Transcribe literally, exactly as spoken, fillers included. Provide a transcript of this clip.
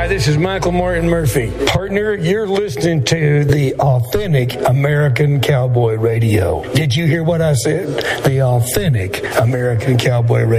Hi, this is Michael Martin Murphy. Partner, you're listening to the Authentic American Cowboy Radio. Did you hear what I said? The Authentic American Cowboy Radio.